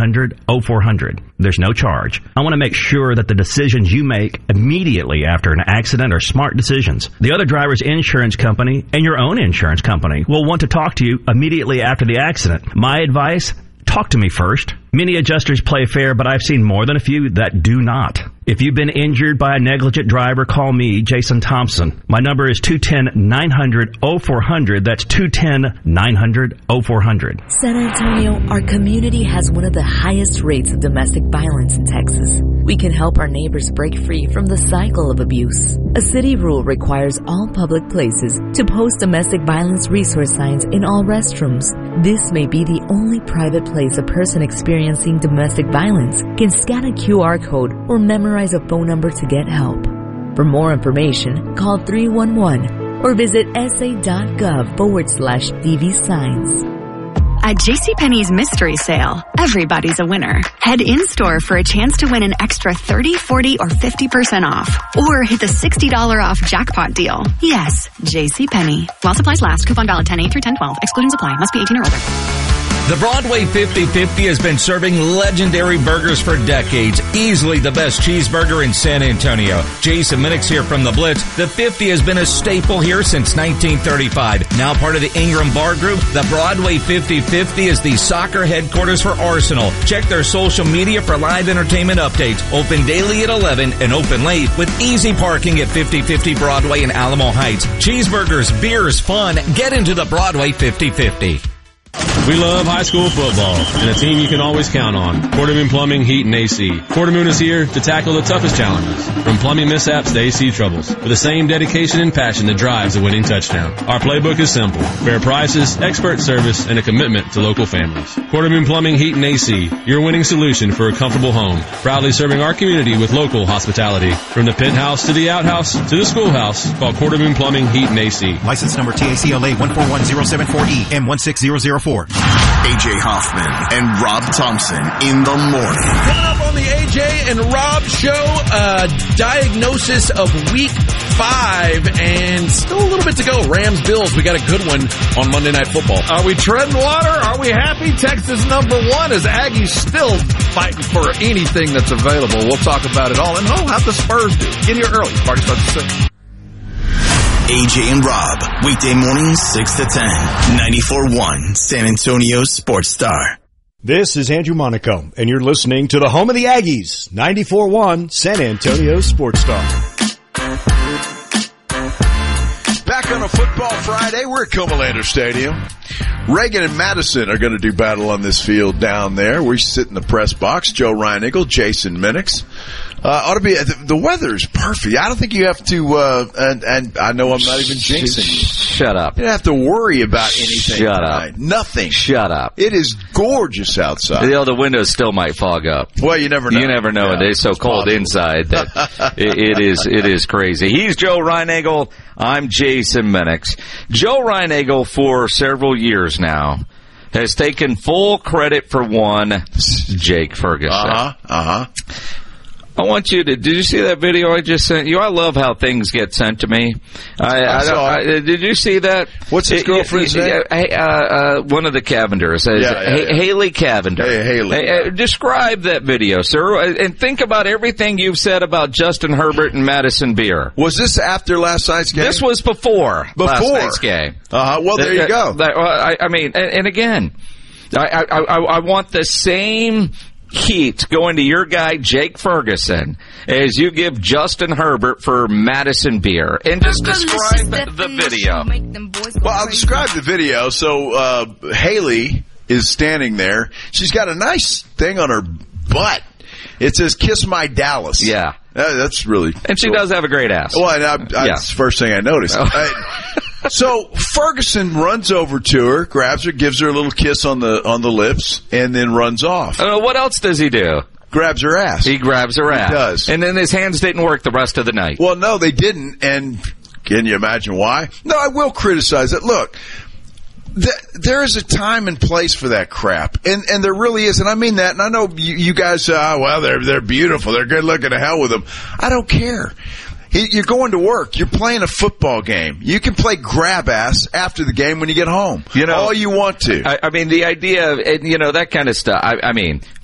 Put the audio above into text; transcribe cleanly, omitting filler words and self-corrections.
1-800-900-0400. There's no charge. I want to make sure that the decisions you make immediately after an accident are smart decisions. The other driver's insurance company and your own insurance company will want to talk to you immediately after the accident. My advice? Talk to me first. Many adjusters play fair, but I've seen more than a few that do not. If you've been injured by a negligent driver, call me, Jason Thompson. My number is 210-900-0400. That's 210-900-0400. San Antonio, our community has one of the highest rates of domestic violence in Texas. We can help our neighbors break free from the cycle of abuse. A city rule requires all public places to post domestic violence resource signs in all restrooms. This may be the only private place a person experiencing domestic violence can scan a QR code or memorize a phone number to get help. For more information, call 311 or visit sa.gov/DV signs. At JCPenney's Mystery Sale, everybody's a winner. Head in-store for a chance to win an extra 30, 40, or 50% off. Or hit the $60 off jackpot deal. Yes, JCPenney. While supplies last. Coupon valid 10/8 through 10/12. Exclusions apply. Must be 18 or older. The Broadway 50/50 has been serving legendary burgers for decades. Easily the best cheeseburger in San Antonio. Jason Minix here from the Blitz. The 50 has been a staple here since 1935. Now part of the Ingram Bar Group, the Broadway 50/50 is the soccer headquarters for Arsenal. Check their social media for live entertainment updates. Open daily at 11 and open late with easy parking at 5050 Broadway in Alamo Heights. Cheeseburgers, beers, fun. Get into the Broadway 50/50. We love high school football and a team you can always count on. Quartermoon Plumbing, Heat, and AC. Quartermoon is here to tackle the toughest challenges, from plumbing mishaps to AC troubles, with the same dedication and passion that drives a winning touchdown. Our playbook is simple: fair prices, expert service, and a commitment to local families. Quartermoon Plumbing, Heat, and AC, your winning solution for a comfortable home. Proudly serving our community with local hospitality. From the penthouse to the outhouse to the schoolhouse, call Quartermoon Plumbing, Heat, and AC. License number TACLA 141074E M16004. AJ Hoffman and Rob Thompson in the morning. Coming up on the AJ and Rob show, diagnosis of week 5, and still a little bit to go. Rams-Bills, we got a good one on Monday Night Football. Are we treading water? Are we happy? Texas #1 as Aggies still fighting for anything that's available. We'll talk about it all. And how'd the Spurs do? Get here early. Party starts at 6. AJ and Rob, weekday mornings 6 to 10, 94.1 San Antonio Sports Star. This is Andrew Monaco, and you're listening to the home of the Aggies, 94.1 San Antonio Sports Star. Back on a football Friday, we're at Comalander Stadium. Reagan and Madison are going to do battle on this field down there. We sit in the press box. Joe Reinigle, Jason Minix. Ought to be, the weather's perfect. I don't think you have to, and I know I'm not even jinxing you. Shut up. You don't have to worry about anything. Shut tonight. up. Nothing. Shut up. It is gorgeous outside. You know, the windows still might fog up. Well, you never know. You never know. Yeah, it's so cold possible. inside that it is crazy. He's Joe Reinigle. I'm Jason Minix. Joe Reinigle, for several years now, has taken full credit for one Jake Ferguson. I want you to, did you see that video I just sent you? I love how things get sent to me. Did you see that? What's his girlfriend's name? One of the Cavenders. Haley Cavender. Hey, Haley. Describe that video, sir, and think about everything you've said about Justin Herbert and Madison Beer. Was this after last night's game? This was before last night's game. Well, there you go. I mean, and again, I want the same heat going to your guy Jake Ferguson as you give Justin Herbert for Madison Beer. And just describe the video. Well, I'll describe the video. So Haley is standing there. She's got a nice thing on her butt. It says "Kiss My Dallas." Yeah. That's really And she does have a great ass. Well, that's the first thing I noticed. So Ferguson runs over to her, grabs her, gives her a little kiss on the lips, and then runs off. What else does he do? Grabs her ass. He grabs her ass. He does. And then his hands didn't work the rest of the night. Well, no, they didn't. And can you imagine why? No, I will criticize it. Look, there is a time and place for that crap. And there really is. And I mean that. And I know you guys say, well, they're beautiful. They're good looking, to hell with them. I don't care. You're going to work. You're playing a football game. You can play grab ass after the game when you get home. All you want to. I mean, the idea of, that kind of stuff. I mean,